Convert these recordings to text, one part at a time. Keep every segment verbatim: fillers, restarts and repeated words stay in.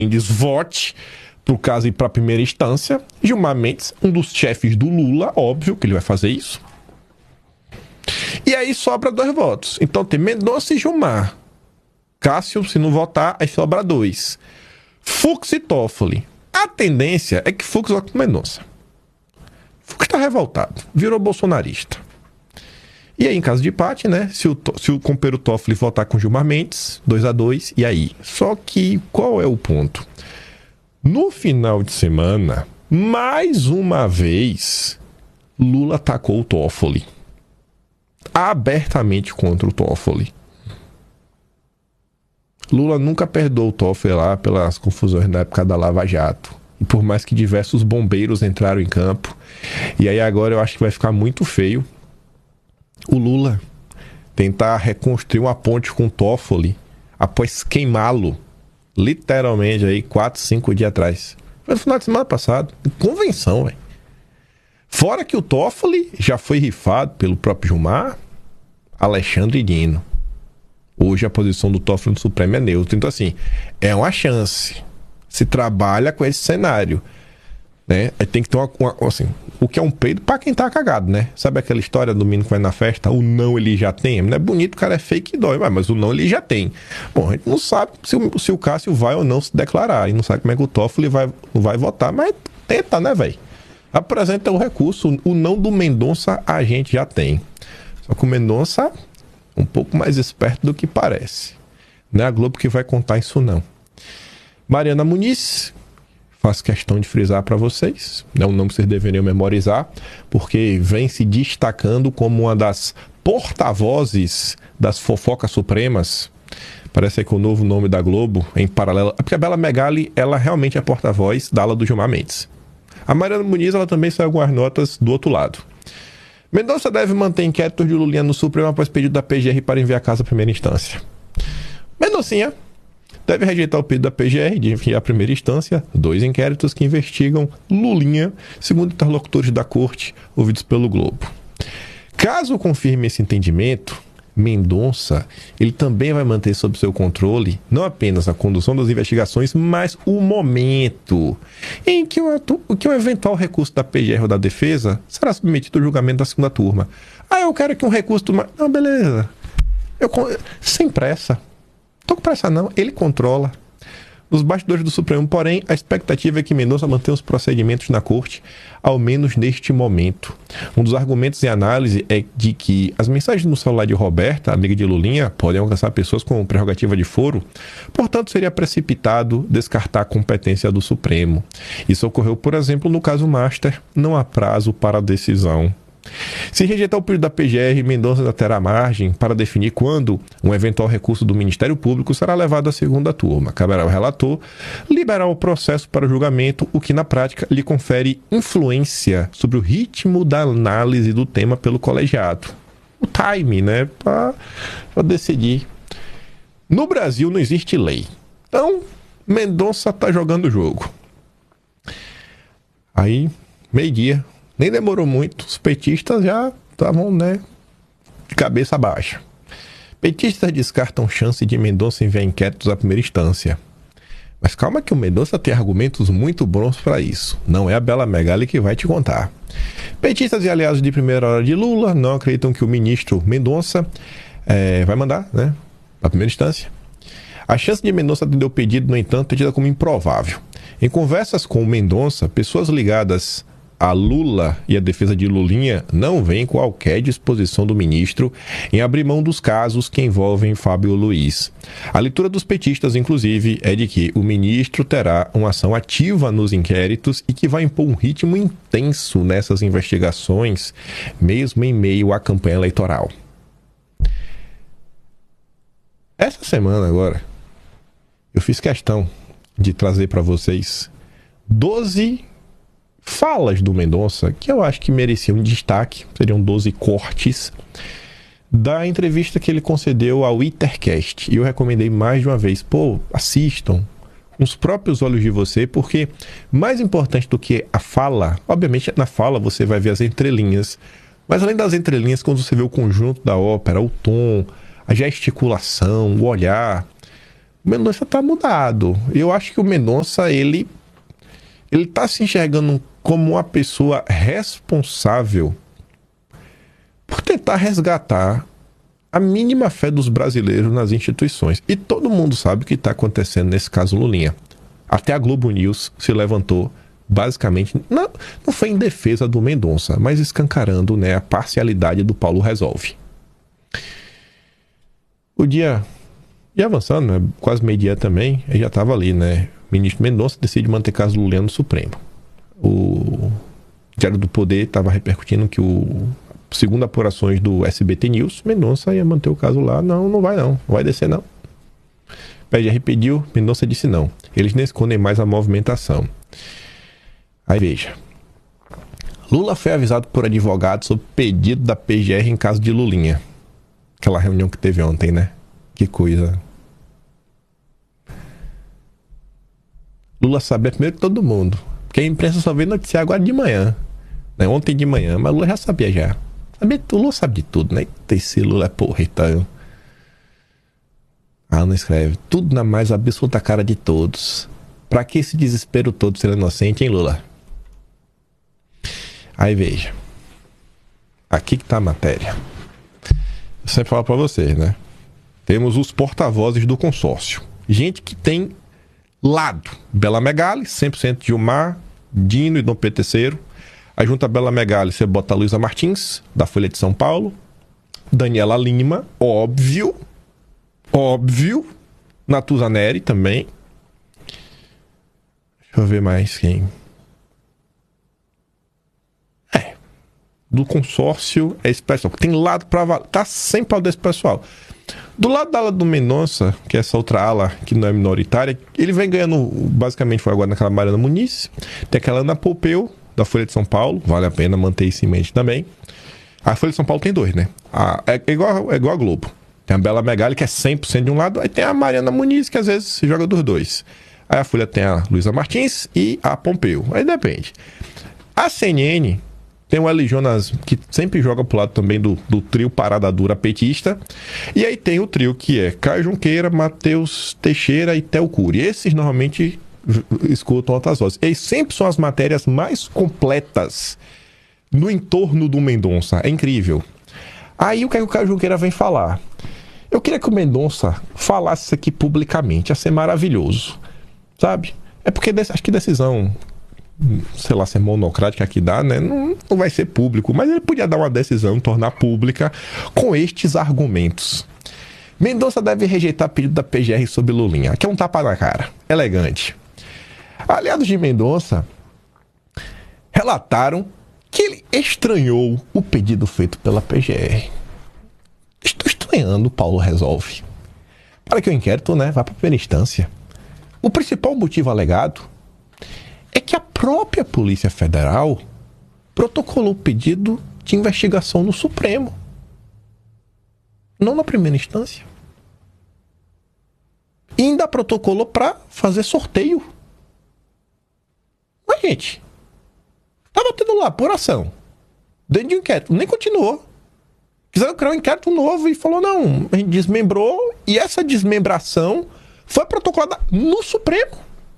Mendes vote para o caso ir para a primeira instância. Gilmar Mendes, um dos chefes do Lula, óbvio que ele vai fazer isso. E aí sobra dois votos. Então tem Mendonça e Gilmar. Cássio, se não votar, aí sobra dois. Fux e Toffoli. A tendência é que Fux vote com Mendonça. Fux está revoltado, virou bolsonarista. E aí, em caso de empate, né? Se o, se o companheiro Toffoli votar com Gilmar Mendes, dois a dois, e aí? Só que qual é o ponto? No final de semana, mais uma vez, Lula atacou o Toffoli. Abertamente contra o Toffoli. Lula nunca perdoou o Toffoli lá pelas confusões na época da Lava Jato. E por mais que diversos bombeiros entraram em campo. E aí agora eu acho que vai ficar muito feio o Lula tentar reconstruir uma ponte com o Toffoli após queimá-lo. Literalmente aí, quatro, cinco dias atrás. Foi no final de semana passado. Convenção, velho. Fora que o Toffoli já foi rifado pelo próprio Gilmar, Alexandre Dino. Hoje a posição do Toffoli no Supremo é neutra. Então, assim, é uma chance. Se trabalha com esse cenário, né? Aí tem que ter uma, uma assim, o que é um peido pra quem tá cagado, né? Sabe aquela história do menino que vai na festa? O não ele já tem. Não é bonito, o cara é fake e dói, mas o não ele já tem. Bom, a gente não sabe se o, se o Cássio vai ou não se declarar. E não sabe como é que o Toffoli vai, vai votar, mas tenta, né, velho? Apresenta o recurso. O não do Mendonça a gente já tem. Só que o Mendonça um pouco mais esperto do que parece. Não é a Globo que vai contar isso, não. Mariana Muniz, faço questão de frisar para vocês, é um nome que vocês deveriam memorizar, porque vem se destacando como uma das porta-vozes das fofocas supremas. Parece que o novo nome da Globo, em paralelo, porque a Bela Megali, ela realmente é porta-voz da ala do Gilmar Mendes. A Mariana Muniz, ela também saiu algumas notas do outro lado. Mendonça deve manter inquéritos de Lulinha no Supremo após pedido da P G R para enviar a casa à primeira instância. Mendoncinha deve rejeitar o pedido da P G R de enviar à primeira instância dois inquéritos que investigam Lulinha, segundo interlocutores da corte ouvidos pelo Globo. Caso confirme esse entendimento, Mendonça ele também vai manter sob seu controle não apenas a condução das investigações, mas o momento em que o, que o eventual recurso da P G R ou da defesa será submetido ao julgamento da segunda turma. Ah, eu quero que um recurso... Não, beleza. Eu, sem pressa. Tô com pressa não, ele controla. Nos bastidores do Supremo, porém, a expectativa é que Mendonça mantenha os procedimentos na corte, ao menos neste momento. Um dos argumentos em análise é de que as mensagens no celular de Roberta, amiga de Lulinha, podem alcançar pessoas com prerrogativa de foro, portanto, seria precipitado descartar a competência do Supremo. Isso ocorreu, por exemplo, no caso Master, não há prazo para a decisão. Se rejeitar o pedido da P G R, Mendonça ainda terá margem para definir quando um eventual recurso do Ministério Público será levado à segunda turma. Caberá ao relator liberar o processo para o julgamento, o que na prática lhe confere influência sobre o ritmo da análise do tema pelo colegiado. O time, né, para decidir. No Brasil não existe lei. Então, Mendonça tá jogando o jogo. Aí, meio-dia. Nem demorou muito, os petistas já estavam, né, de cabeça baixa. Petistas descartam chance de Mendonça enviar inquéritos à primeira instância. Mas calma que o Mendonça tem argumentos muito bons para isso. Não é a Bela Megali que vai te contar. Petistas e aliados de primeira hora de Lula não acreditam que o ministro Mendonça é, vai mandar, né, à primeira instância. A chance de Mendonça atender o pedido, no entanto, é tida como improvável. Em conversas com o Mendonça, pessoas ligadas a Lula e a defesa de Lulinha não veem qualquer disposição do ministro em abrir mão dos casos que envolvem Fábio Luiz. A leitura dos petistas, inclusive, é de que o ministro terá uma ação ativa nos inquéritos e que vai impor um ritmo intenso nessas investigações, mesmo em meio à campanha eleitoral. Essa semana agora, eu fiz questão de trazer para vocês doze falas do Mendonça, que eu acho que mereciam um destaque, seriam doze cortes, da entrevista que ele concedeu ao Itercast. E eu recomendei mais de uma vez, pô, assistam, com os próprios olhos de você, porque mais importante do que a fala, obviamente na fala você vai ver as entrelinhas, mas além das entrelinhas, quando você vê o conjunto da ópera, o tom, a gesticulação, o olhar, O Mendonça tá mudado. Eu acho que o Mendonça, ele, ele tá se enxergando como uma pessoa responsável por tentar resgatar a mínima fé dos brasileiros nas instituições. E todo mundo sabe o que está acontecendo nesse caso Lulinha. Até a Globo News se levantou, basicamente, não, não foi em defesa do Mendonça, mas escancarando, né, a parcialidade do Paulo Resolve. O dia ia avançando, né, quase meio-dia também, aí já estava ali, né? O ministro Mendonça decide manter caso Lulinha no Supremo. O Diário do Poder estava repercutindo que o segundo apurações do S B T News, Mendonça ia manter o caso lá. Não, não vai não, não vai descer não. P G R pediu, Mendonça disse não. Eles nem escondem mais a movimentação. Aí veja. Lula foi avisado por advogado sobre pedido da P G R em caso de Lulinha. Aquela reunião que teve ontem, né? Que coisa. Lula sabia primeiro que todo mundo. Porque a imprensa só veio noticiar agora de manhã. Né? Ontem de manhã, mas Lula já sabia já. O Lula sabe de tudo, né? Esse Lula é porra, então. A Ana escreve: tudo na mais absoluta cara de todos. Pra que esse desespero todo ser inocente, hein, Lula? Aí veja. Aqui que tá a matéria. Eu sempre falo pra vocês, né? Temos os porta-vozes do consórcio. Gente que tem lado. Bela Megali, cem por cento Gilmar, Dino e Dom Pedro terceiro. Aí junto a Bela Megali, você bota a Luísa Martins, da Folha de São Paulo. Daniela Lima, óbvio. Óbvio. Natuzaneri também. Deixa eu ver mais quem. É. Do consórcio é esse pessoal. Tem lado pra... Tá sempre ao desse pessoal. Do lado da ala do Mendonça, que é essa outra ala que não é minoritária, ele vem ganhando, basicamente foi agora naquela Mariana Muniz. Tem aquela Ana Pompeu, da Folha de São Paulo. Vale a pena manter isso em mente também. A Folha de São Paulo tem dois, né? A, é, igual, é igual a Globo. Tem a Bela Megali, que é cem por cento de um lado. Aí tem a Mariana Muniz, que às vezes se joga dos dois. Aí a Folha tem a Luísa Martins e a Pompeu. Aí depende. A C N N tem o L. Jonas, que sempre joga pro lado também do, do trio Parada Dura petista. E aí tem o trio que é Caio Junqueira, Matheus Teixeira e Theo Cury. Esses normalmente escutam outras vozes. E sempre são as matérias mais completas no entorno do Mendonça. É incrível. Aí o que é que o Caio Junqueira vem falar? Eu queria que o Mendonça falasse isso aqui publicamente. Ia ser maravilhoso. Sabe? É porque acho que decisão, sei lá, se é monocrática que dá, né? Não, não vai ser público. Mas ele podia dar uma decisão, tornar pública com estes argumentos. Mendonça deve rejeitar pedido da P G R sobre Lulinha. Aqui é um tapa na cara. Elegante. Aliados de Mendonça relataram que ele estranhou o pedido feito pela P G R. Estou estranhando, Paulo Resolve. Para que o inquérito, né, vá para a primeira instância. O principal motivo alegado é que a própria Polícia Federal protocolou o pedido de investigação no Supremo. Não na primeira instância. E ainda protocolou para fazer sorteio. Mas, gente, estava tendo lá apuração dentro de um inquérito, nem continuou. Quiseram criar um inquérito novo e falou, não, a gente desmembrou e essa desmembração foi protocolada no Supremo.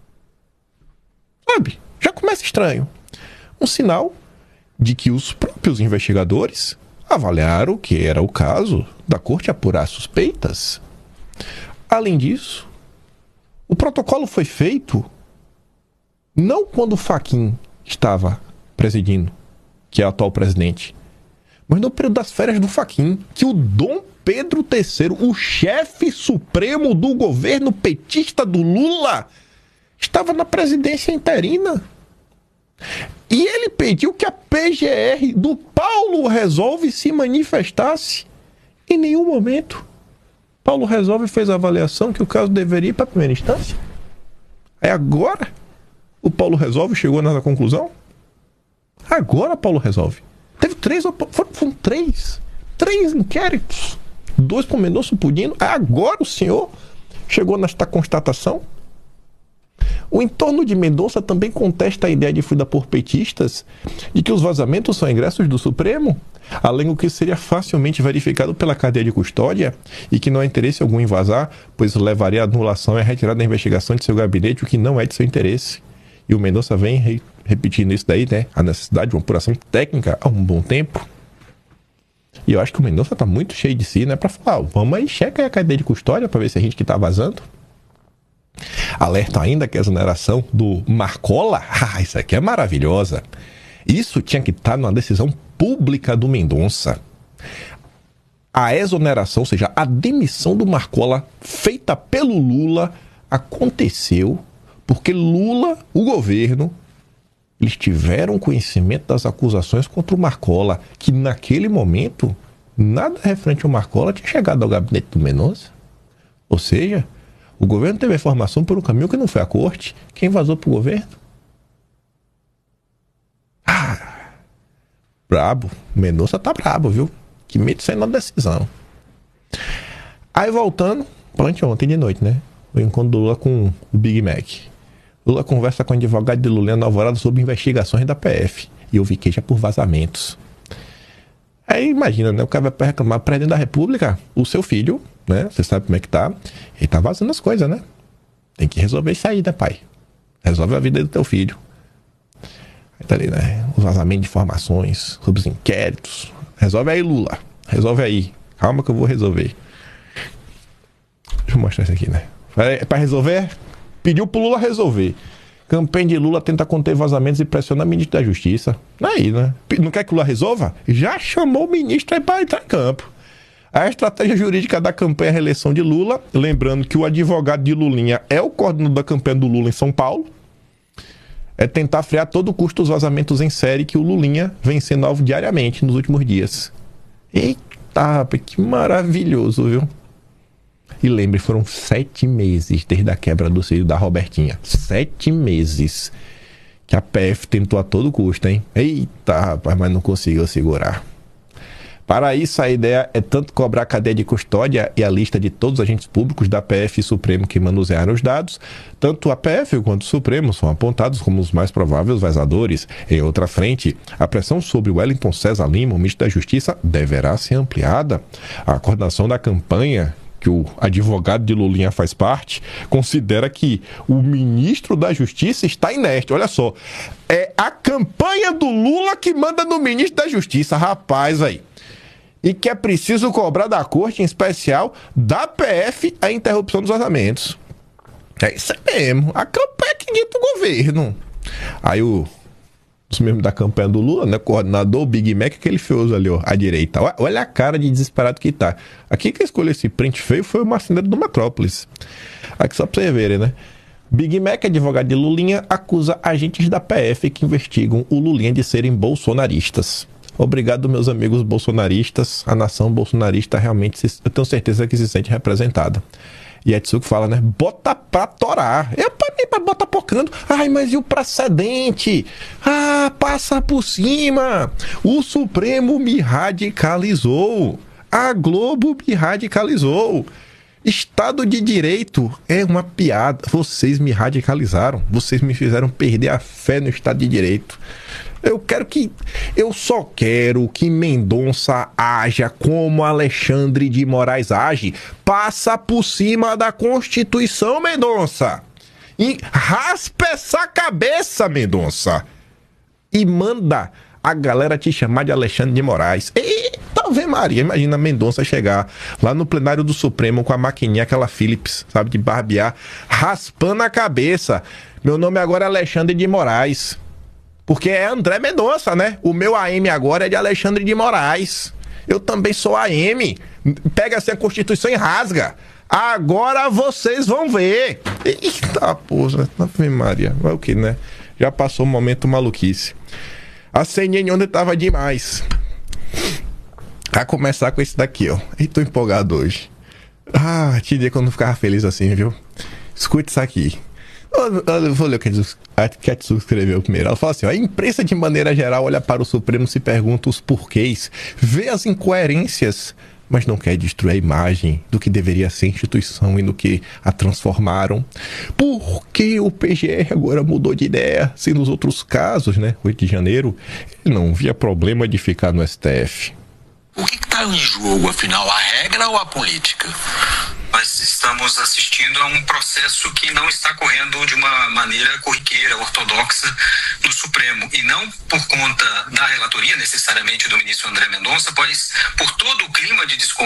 Sabe? Já começa estranho. Um sinal de que os próprios investigadores avaliaram que era o caso da corte apurar suspeitas. Além disso, o protocolo foi feito não quando o Fachin estava presidindo, que é o atual presidente, mas no período das férias do Fachin, que o Dom Pedro terceiro, o chefe supremo do governo petista do Lula, estava na presidência interina. E ele pediu que a P G R do Paulo Resolve se manifestasse. Em nenhum momento Paulo Resolve fez a avaliação que o caso deveria ir para a primeira instância. Aí agora o Paulo Resolve chegou nessa conclusão? Agora Paulo Resolve. Teve três, foram, foram três, três inquéritos. Dois por Mendonça Pudino. Agora o senhor chegou nesta constatação? O entorno de Mendonça também contesta a ideia difundida por petistas de que os vazamentos são ingressos do Supremo, além do que seria facilmente verificado pela cadeia de custódia e que não há interesse algum em vazar, pois levaria à anulação e à retirada da investigação de seu gabinete, o que não é de seu interesse. E o Mendonça vem re repetindo isso daí, né? A necessidade de uma apuração técnica há um bom tempo. E eu acho que o Mendonça tá muito cheio de si, né? Pra falar, vamos aí, checa aí a cadeia de custódia pra ver se a gente que tá vazando. Alerta ainda que a exoneração do Marcola, ah, isso aqui é maravilhosa. Isso tinha que estar numa decisão pública do Mendonça. A exoneração, ou seja, a demissão do Marcola feita pelo Lula aconteceu porque Lula, o governo, eles tiveram conhecimento das acusações contra o Marcola, que naquele momento nada referente ao Marcola tinha chegado ao gabinete do Mendonça. Ou seja, o governo teve a informação por um caminho que não foi a corte. Quem vazou pro governo? Ah, brabo. Mendonça tá brabo, viu? Que medo de sair na decisão. Aí voltando, ontem de noite, né? O encontro do Lula com o Big Mac. Lula conversa com o advogado de Lula na Alvorada sobre investigações da P F. E eu vi queixa por vazamentos. Aí imagina, né? O cara vai reclamar, presidente da República, o seu filho, né? Você sabe como é que tá. Ele tá vazando as coisas, né? Tem que resolver isso aí, né, pai? Resolve a vida do teu filho. Aí tá ali, né? Os vazamentos de informações sobre os inquéritos. Resolve aí, Lula. Resolve aí. Calma que eu vou resolver. Deixa eu mostrar isso aqui, né? É pra resolver? Pediu pro Lula resolver. Campanha de Lula tenta conter vazamentos e pressiona o ministro da Justiça. Aí, né? Não quer que o Lula resolva? Já chamou o ministro aí para entrar em campo. A estratégia jurídica da campanha à reeleição de Lula, lembrando que o advogado de Lulinha é o coordenador da campanha do Lula em São Paulo, é tentar frear a todo custo os vazamentos em série que o Lulinha vem sendo alvo diariamente nos últimos dias. Eita, que maravilhoso, viu? E lembre, foram sete meses desde a quebra do seio da Robertinha. Sete meses que a P F tentou a todo custo, hein? Eita, rapaz, mas não conseguiu segurar. Para isso, a ideia é tanto cobrar a cadeia de custódia e a lista de todos os agentes públicos da P F e Supremo que manusearam os dados, tanto a P F quanto o Supremo são apontados como os mais prováveis vazadores. Em outra frente, a pressão sobre Wellington César Lima, o ministro da Justiça, deverá ser ampliada. A coordenação da campanha, que o advogado de Lulinha faz parte, considera que o ministro da Justiça está inerte. Olha só, é a campanha do Lula que manda no ministro da Justiça, rapaz, aí. E que é preciso cobrar da corte, em especial da P F, a interrupção dos vazamentos. É isso mesmo, a campanha que guia do governo. Aí o os membros da campanha do Lula, né, coordenador, o Big Mac, aquele feioso ali, ó, à direita. Olha a cara de desesperado que tá. Aqui quem escolheu esse print feio foi o marceneiro do Metrópolis. Aqui só pra vocês verem, né? Big Mac, advogado de Lulinha, acusa agentes da P F que investigam o Lulinha de serem bolsonaristas. Obrigado, meus amigos bolsonaristas. A nação bolsonarista realmente, se, eu tenho certeza que se sente representada. E Etsuko fala, né? Bota pra torar. É pra mim, pra botar pocando. Ai, mas e o precedente? Ah, passa por cima. O Supremo me radicalizou. A Globo me radicalizou. Estado de Direito é uma piada. Vocês me radicalizaram. Vocês me fizeram perder a fé no Estado de Direito. Eu quero que... Eu só quero que Mendonça haja como Alexandre de Moraes age. Passa por cima da Constituição, Mendonça. E raspa essa cabeça, Mendonça. E manda a galera te chamar de Alexandre de Moraes. Eita, Ave Maria. Imagina Mendonça chegar lá no plenário do Supremo com a maquininha, aquela Philips, sabe, de barbear, raspando a cabeça. Meu nome agora é Alexandre de Moraes. Porque é André Mendonça, né? O meu A M agora é de Alexandre de Moraes. Eu também sou A M. Pega assim a Constituição e rasga. Agora vocês vão ver. Eita, porra. Ave Maria. Mas o que, né? Já passou o momento maluquice. A C N N ontem tava demais. A começar com esse daqui, ó. E tô empolgado hoje. Ah, te dizer que eu não ficava feliz assim, viu? Escute isso aqui. Eu vou ler o que a Ketsu escreveu primeiro. Ela fala assim, ó, a imprensa de maneira geral olha para o Supremo, se pergunta os porquês, vê as incoerências, mas não quer destruir a imagem do que deveria ser a instituição e no que a transformaram. Por que o P G R agora mudou de ideia? Se nos outros casos, né, oito de janeiro, ele não via problema de ficar no S T F. O que está em jogo, afinal, a regra ou a política? Nós estamos assistindo a um processo que não está correndo de uma maneira corriqueira, ortodoxa no Supremo. E não por conta da relatoria, necessariamente, do ministro André Mendonça, pois por todo o clima de desconfiança